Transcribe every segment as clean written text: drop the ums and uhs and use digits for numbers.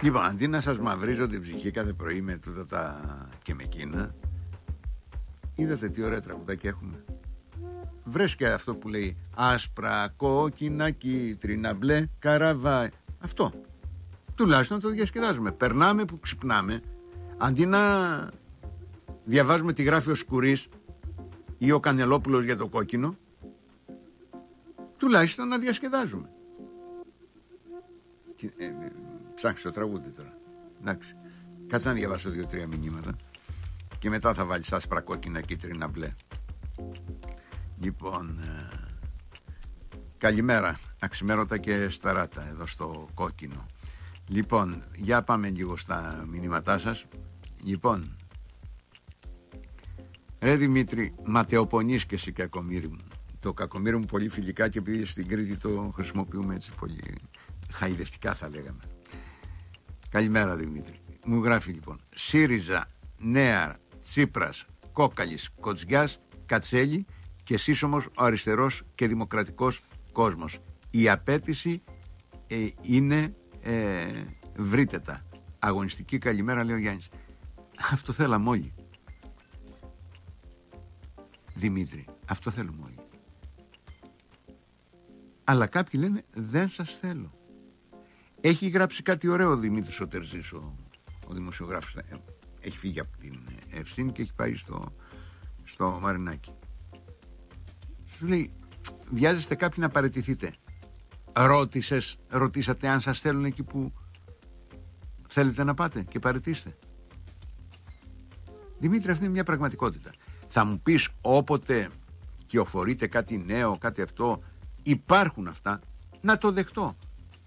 Λοιπόν, αντί να σας μαυρίζω την ψυχή κάθε πρωί με τούτα τα και με εκείνα, είδατε τι ωραία τραγουδάκια έχουμε. Βρες και αυτό που λέει άσπρα, κόκκινα, κίτρινα, μπλε, καραβάι. Αυτό. Τουλάχιστον το διασκεδάζουμε. Περνάμε που ξυπνάμε. Αντί να διαβάζουμε τι γράφει ο Σκουρής ή ο Κανελόπουλος για το κόκκινο, τουλάχιστον να διασκεδάζουμε. Ψάξω το τραγούδι τώρα. Εντάξει. Κάτσε να διαβάσω 2-3 μηνύματα και μετά θα βάλεις άσπρα, κόκκινα, κίτρινα, μπλε. Λοιπόν, καλημέρα. Αξιμέρωτα και σταράτα εδώ στο κόκκινο. Λοιπόν, για πάμε λίγο στα μηνύματά σας. Λοιπόν, ρε Δημήτρη, ματαιοπονείς και εσύ κακομοίρη μου. Το κακομοίρη μου πολύ φιλικά και επειδή στην Κρήτη το χρησιμοποιούμε έτσι πολύ χαϊδευτικά θα λέγαμε. Καλημέρα Δημήτρη. Μου γράφει λοιπόν ΣΥΡΙΖΑ, Νέα, Τσίπρας, Κόκαλης, Κοτζιάς, Κατσέλη και εσείς όμως ο αριστερός και δημοκρατικός κόσμος. Η απέτηση είναι βρείτε τα. Αγωνιστική καλημέρα λέει ο Γιάννης. Αυτό θέλαμε όλοι. Δημήτρη, αυτό θέλουμε όλοι. Αλλά κάποιοι λένε δεν σας θέλω. Έχει γράψει κάτι ωραίο ο Δημήτρης ο Τερζής, ο δημοσιογράφος. Έχει φύγει από την Ευσύνη και έχει πάει στο Μαρινάκι. Σου λέει, βιάζεστε κάποιοι να παραιτηθείτε. Ρωτήσατε αν σας θέλουν εκεί που θέλετε να πάτε και παραιτήστε. Δημήτρη, αυτή είναι μια πραγματικότητα. Θα μου πεις όποτε κυοφορείτε κάτι νέο, κάτι αυτό, υπάρχουν αυτά, να το δεχτώ.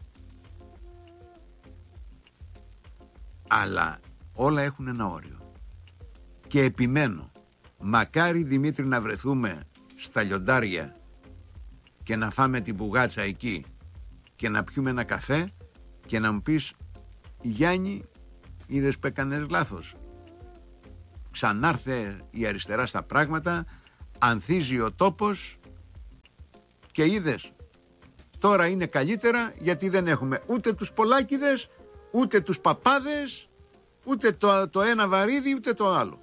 Αλλά όλα έχουν ένα όριο. Και επιμένω, μακάρι Δημήτρη να βρεθούμε στα λιοντάρια και να φάμε την μπουγάτσα εκεί και να πιούμε ένα καφέ και να μου πεις Γιάννη, είδες που έκανες λάθος. Ξανάρθε η αριστερά στα πράγματα, ανθίζει ο τόπος και είδες τώρα είναι καλύτερα γιατί δεν έχουμε ούτε τους Πολάκηδες, ούτε τους Παπάδες, ούτε το ένα βαρύδι, ούτε το άλλο.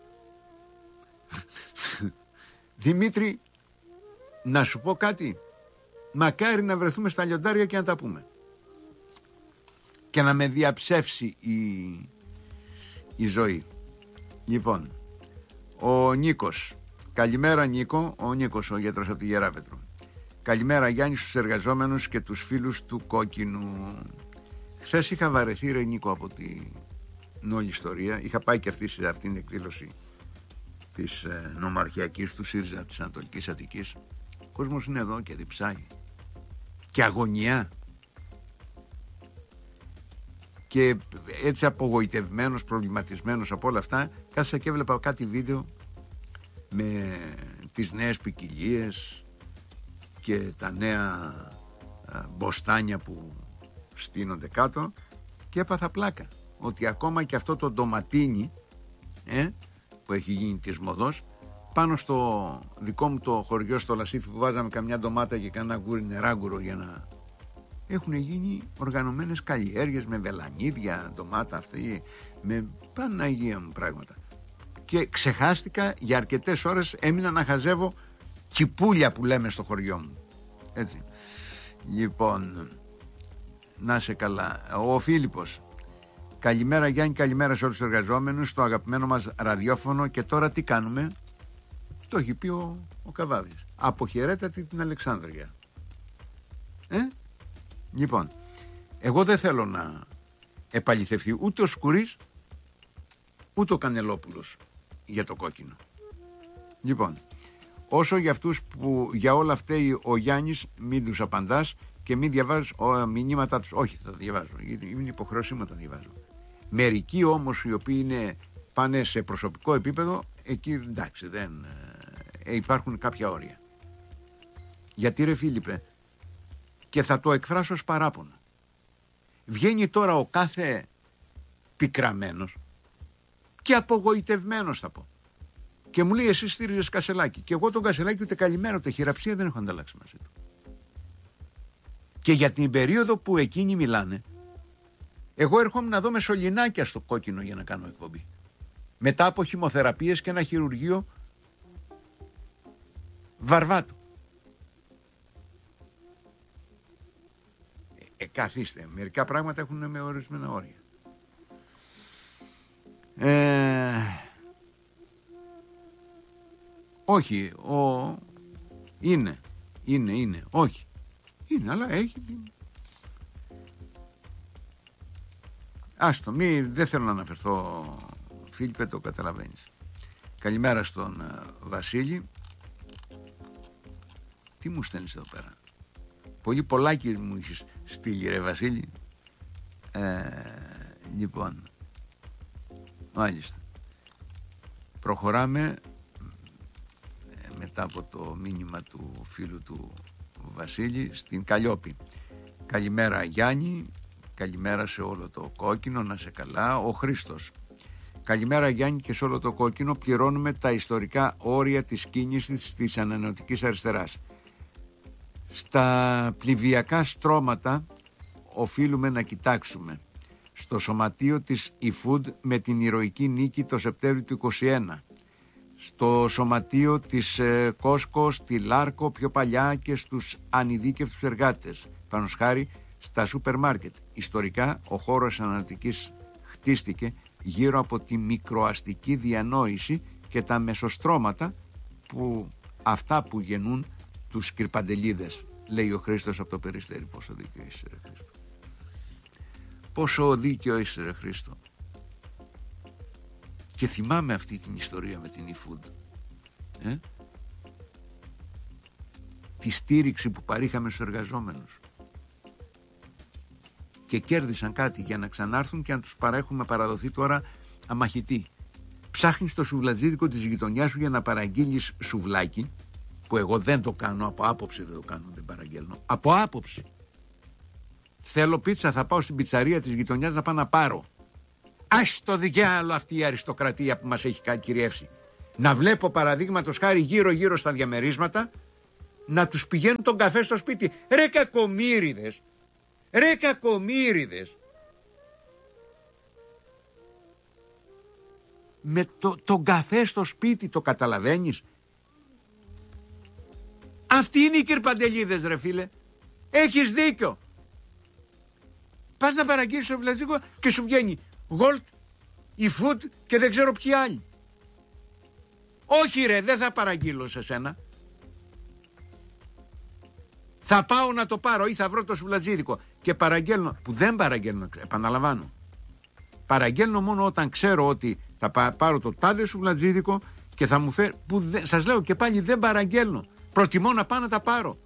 Δημήτρη, να σου πω κάτι. Μακάρι να βρεθούμε στα λιοντάρια και να τα πούμε. Και να με διαψεύσει η ζωή. Λοιπόν, ο Νίκος. Καλημέρα Νίκο. Ο Νίκος, ο γιατρός από τη Γεράπετρο. Καλημέρα Γιάννη στους εργαζόμενους και τους φίλους του Κόκκινου. Χθες είχα βαρεθεί ρε Νίκο από την όλη ιστορία. Είχα πάει και σε αυτήν την εκδήλωση της νομαρχιακής του ΣΥΡΙΖΑ της Ανατολικής Αττικής. Ο κόσμος είναι εδώ και διψάει και αγωνιά και έτσι απογοητευμένος, προβληματισμένος από όλα αυτά, κάθισα και έβλεπα κάτι βίντεο με τις νέες ποικιλίες και τα νέα μποστάνια που στείνονται κάτω και έπαθα πλάκα ότι ακόμα και αυτό το ντοματίνι που έχει γίνει της μοδός, πάνω στο δικό μου το χωριό στο Λασίθι που βάζαμε καμιά ντομάτα και κανένα γούρι νεράγκουρο για να έχουν γίνει οργανωμένες καλλιέργειες με βελανίδια, ντομάτα αυτή, με Παναγία μου πράγματα. Και ξεχάστηκα για αρκετές ώρες, έμεινα να χαζεύω κυπούλια που λέμε στο χωριό μου. Έτσι. Λοιπόν, να σε καλά. Ο Φίλιππος. Καλημέρα Γιάννη, καλημέρα σε όλους τους εργαζόμενους, στο αγαπημένο μας ραδιόφωνο. Και τώρα τι κάνουμε? Το έχει πει ο Καβάβης. Αποχαιρέτατε την Αλεξάνδρεια. Λοιπόν, εγώ δεν θέλω να επαληθευτεί ούτε ο Σκουρής ούτε ο Κανελόπουλος για το Κόκκινο. Λοιπόν, όσο για αυτούς που για όλα φταίει ο Γιάννης, μην τους απαντάς και μην διαβάζεις μηνύματα τους. Όχι, θα τα διαβάζω, γιατί είναι υποχρεώσιμο να τα διαβάζω. Μερικοί όμως οι οποίοι πάνε σε προσωπικό επίπεδο, εκεί εντάξει δεν υπάρχουν κάποια όρια. Γιατί ρε Φίλιππε, και θα το εκφράσω ως παράπονο, βγαίνει τώρα ο κάθε πικραμένος και απογοητευμένος θα πω και μου λέει εσύ στήριζες Κασελάκη και εγώ τον Κασελάκη ούτε καλημέρα ούτε χειραψία δεν έχω ανταλλάξει μαζί του. Και για την περίοδο που εκείνοι μιλάνε Εγώ έρχομαι να δω μεσολυνάκια στο Κόκκινο για να κάνω εκπομπή. Μετά από χημοθεραπείες και ένα χειρουργείο Βαρβάτου. Καθίστε. Μερικά πράγματα έχουν με ορισμένα όρια. Όχι. Είναι. Όχι. Είναι, αλλά έχει. Άστο, δεν θέλω να αναφερθώ. Φίλιππε, το καταλαβαίνεις. Καλημέρα στον Βασίλη. Τι μου στέλνεις εδώ πέρα? Πολύ πολλάκι μου έχεις στείλει, ρε Βασίλη. Λοιπόν, μάλιστα. Προχωράμε μετά από το μήνυμα του φίλου του Βασίλη στην Καλλιόπη. Καλημέρα Γιάννη, καλημέρα σε όλο το Κόκκινο, να σε καλά. Ο Χρήστος. Καλημέρα Γιάννη, και σε όλο το Κόκκινο πληρώνουμε τα ιστορικά όρια της κίνησης της ανανεωτικής αριστεράς. Στα πληβιακά στρώματα οφείλουμε να κοιτάξουμε. Στο σωματείο της eFood με την ηρωική νίκη το Σεπτέμβριο του 2021. Στο σωματείο της Κόσκο, στη Λάρκο πιο παλιά και στους ανειδίκευτους εργάτες. Πάνω χάρη στα σούπερ μάρκετ. Ιστορικά ο χώρος αναλυτικής χτίστηκε γύρω από τη μικροαστική διανόηση και τα μεσοστρώματα, που αυτά που γεννούν τους κυρπαντελίδες, λέει ο Χρήστος από το Περιστέρι. Πόσο δίκιο είσαι, ρε Χρήστο. Πόσο δίκιο είσαι, ρε Χρήστο. Και θυμάμαι αυτή την ιστορία με την eFood. Τη στήριξη που παρήχαμε στους εργαζόμενους. Και κέρδισαν κάτι για να ξανάρθουν και να τους παρέχουμε παραδοθεί τώρα αμαχητή. Ψάχνεις το σουβλατζίδικο της γειτονιάς σου για να παραγγείλεις σουβλάκι, που εγώ δεν το κάνω, από άποψη δεν το κάνω, δεν παραγγέλνω. Από άποψη. Θέλω πίτσα, θα πάω στην πιτσαρία της γειτονιάς να πάω να πάρω. Ας το διάλο αυτή η αριστοκρατία που μας έχει κυριεύσει. Να βλέπω παραδείγματος χάρη γύρω-γύρω στα διαμερίσματα να τους πηγαίνουν τον καφέ στο σπίτι. Ρε κακομοίριδες. Ρε κακομοίριδες. Με τον καφέ στο σπίτι, το καταλαβαίνεις? Αυτοί είναι οι κυρπαντελίδες, ρε φίλε. Έχεις δίκιο. Πας να παραγγείλεις το βλαστικό και σου βγαίνει Gold, eFood και δεν ξέρω ποιοι άλλοι. Όχι ρε, δεν θα παραγγείλω σε σένα. Θα πάω να το πάρω ή θα βρω το σουβλατζίδικο και παραγγέλνω, που δεν παραγγέλνω, επαναλαμβάνω. Παραγγέλνω μόνο όταν ξέρω ότι θα πάρω το τάδε σουβλατζίδικο και θα μου φέρει, που σας λέω και πάλι δεν παραγγέλνω. Προτιμώ να πάω να τα πάρω.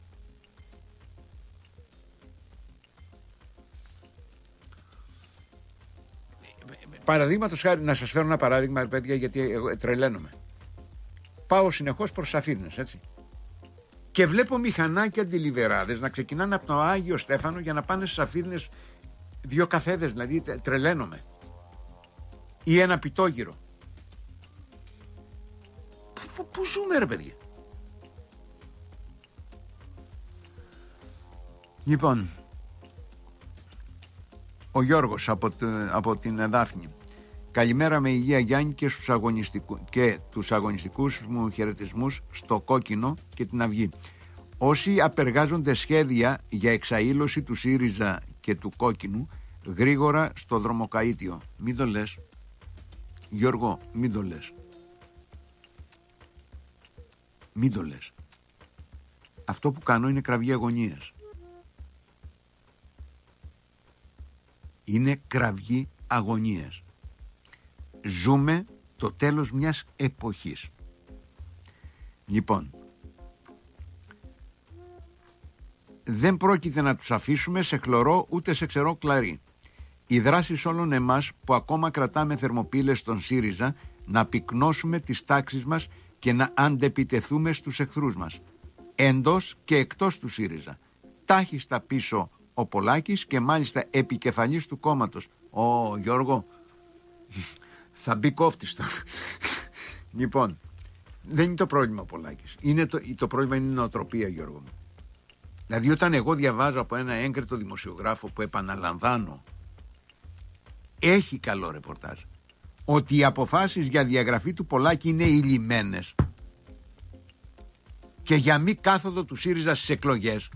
Παραδείγματος χάρη, να σας φέρω ένα παράδειγμα, παιδιά, γιατί εγώ τρελαίνομαι. Πάω συνεχώς προς Σαφίδνες, έτσι. Και βλέπω μηχανάκια ντιλιβεράδες να ξεκινάνε από το Άγιο Στέφανο για να πάνε στις Σαφίδνες 2 καφέδες, δηλαδή τρελαίνομαι. Ή ένα πιτόγυρο. Πού ζούμε, ρε παιδιά? Λοιπόν, ο Γιώργος από την Δάφνη. Καλημέρα με υγεία Γιάννη και τους αγωνιστικούς μου χαιρετισμούς στο Κόκκινο και την Αυγή. Όσοι απεργάζονται σχέδια για εξαήλωση του ΣΥΡΙΖΑ και του Κόκκινου, γρήγορα στο δρομοκαΐτιο. Μην το λες, Γιώργο, μην το λες. Μην το λες. Αυτό που κάνω είναι κραυγή αγωνίας. Είναι κραυγή αγωνίας. Ζούμε το τέλος μιας εποχής. Λοιπόν, δεν πρόκειται να τους αφήσουμε σε χλωρό ούτε σε ξερό κλαρί. Οι δράσεις όλων εμάς που ακόμα κρατάμε θερμοπύλες στον ΣΥΡΙΖΑ να πυκνώσουμε τις τάξεις μας και να αντεπιτεθούμε στους εχθρούς μας, εντός και εκτός του ΣΥΡΙΖΑ. Τάχιστα πίσω ο Πολάκης και μάλιστα επικεφαλής του κόμματος. Ω Γιώργο, θα μπει κόφτης τώρα. Λοιπόν, δεν είναι το πρόβλημα ο Πολάκης. Το πρόβλημα είναι η νοοτροπία, Γιώργο μου. Δηλαδή όταν εγώ διαβάζω από ένα έγκριτο δημοσιογράφο που, επαναλαμβάνω, έχει καλό ρεπορτάζ. Ότι οι αποφάσεις για διαγραφή του Πολάκη είναι ηλυμένες και για μη κάθοδο του ΣΥΡΙΖΑ στις εκλογές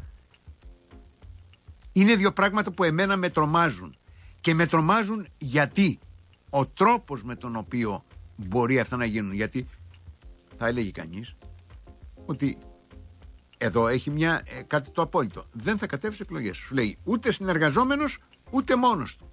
είναι δύο πράγματα που εμένα με τρομάζουν. Και με τρομάζουν γιατί ο τρόπος με τον οποίο μπορεί αυτά να γίνουν. Γιατί θα έλεγε κανείς ότι εδώ έχει κάτι το απόλυτο. Δεν θα κατέβει σε εκλογές. Σου λέει ούτε συνεργαζόμενος ούτε μόνος του.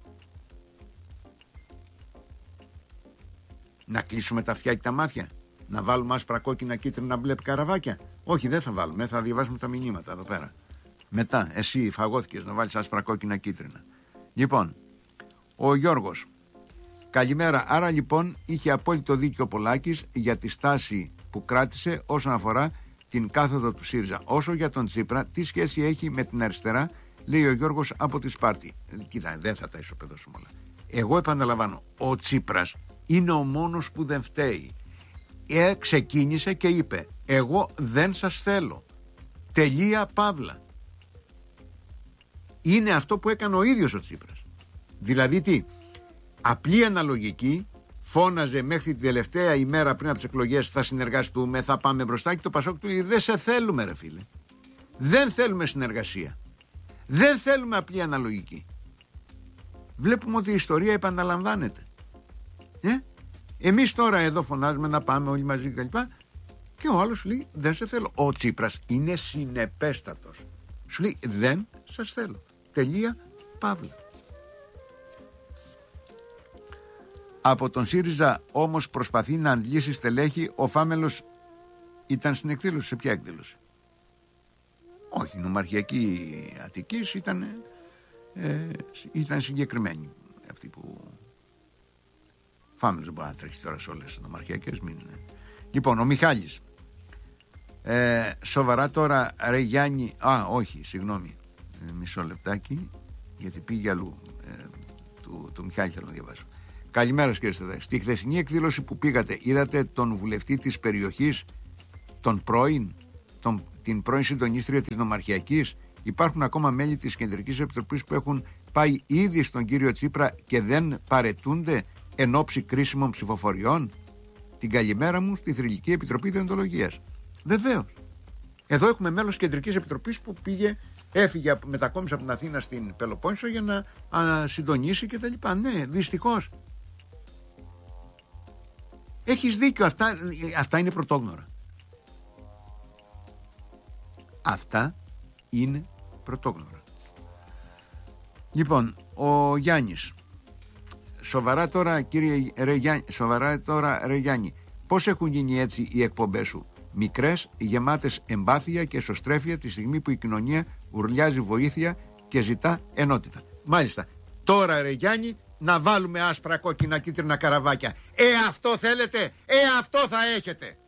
Να κλείσουμε τα αυτιά και τα μάτια. Να βάλουμε άσπρα, κόκκινα, κίτρινα, μπλε καραβάκια. Όχι, δεν θα βάλουμε. Θα διαβάσουμε τα μηνύματα εδώ πέρα. Μετά, εσύ φαγώθηκες να βάλεις άσπρα, κόκκινα, κίτρινα. Λοιπόν, ο Γιώργος. Καλημέρα. Άρα λοιπόν είχε απόλυτο δίκιο ο Πολάκης για τη στάση που κράτησε όσον αφορά την κάθοδο του ΣΥΡΙΖΑ. Όσο για τον Τσίπρα, τι σχέση έχει με την αριστερά, λέει ο Γιώργος από τη Σπάρτη. Κοίτα, δεν θα τα ισοπεδώσουμε όλα. Εγώ επαναλαμβάνω, ο Τσίπρας είναι ο μόνος που δεν φταίει. Ξεκίνησε και είπε, εγώ δεν σας θέλω. Τελεία, παύλα. Είναι αυτό που έκανε ο ίδιος ο Τσίπρας. Δηλαδή τι, απλή αναλογική, φώναζε μέχρι την τελευταία ημέρα πριν από τις εκλογές, θα συνεργαστούμε, θα πάμε μπροστά, και το Πασόκ του λέει, δεν σε θέλουμε ρε φίλε. Δεν θέλουμε συνεργασία. Δεν θέλουμε απλή αναλογική. Βλέπουμε ότι η ιστορία επαναλαμβάνεται. Εμείς τώρα εδώ φωνάζουμε να πάμε όλοι μαζί κτλ. Και ο άλλος λέει δεν σε θέλω. Ο Τσίπρας είναι συνεπέστατος. Σου λέει δεν σας θέλω. Τελεία, παύλα. Από τον ΣΥΡΙΖΑ όμως προσπαθεί να αντλήσει στελέχη. Ο Φάμελος ήταν στην εκδήλωση. Σε ποια εκδήλωση? Όχι, η νομαρχιακή Αττικής ήταν συγκεκριμένη. Αυτή που Φάμελος δεν μπορεί να τρέχει τώρα σε όλες τις νομαρχιακές. Λοιπόν, ο Μιχάλης. Σοβαρά τώρα ρε Γιάννη. Όχι, συγγνώμη. Μισό λεπτάκι, γιατί πήγε αλλού. Του Μιχάλη θέλω να διαβάσω. Καλημέρα κύριε Στεδάκη. Στη χθεσινή εκδήλωση που πήγατε, είδατε τον βουλευτή της περιοχής, την πρώην συντονίστρια της νομαρχιακής? Υπάρχουν ακόμα μέλη της Κεντρικής Επιτροπής που έχουν πάει ήδη στον κύριο Τσίπρα και δεν παρετούνται εν ώψη κρίσιμων ψηφοφοριών? Την καλημέρα μου στη Θρυλική Επιτροπή Δεοντολογίας. Βεβαίως. Εδώ έχουμε μέλος Κεντρικής Επιτροπής που έφυγε, μετακόμισε από την Αθήνα στην Πελοπόννησο για να συντονίσει κτλ. Ναι, δυστυχώς. Έχεις δίκιο, αυτά είναι πρωτόγνωρα. Αυτά είναι πρωτόγνωρα. Λοιπόν, ο Γιάννης. Σοβαρά τώρα κύριε ρε Γιάννη, πώς έχουν γίνει έτσι οι εκπομπές σου? Μικρές, γεμάτες εμπάθεια και εσωστρέφεια τη στιγμή που η κοινωνία ουρλιάζει βοήθεια και ζητά ενότητα. Μάλιστα, τώρα ρε Γιάννη να βάλουμε άσπρα, κόκκινα, κίτρινα καραβάκια. Αυτό θέλετε, αυτό θα έχετε.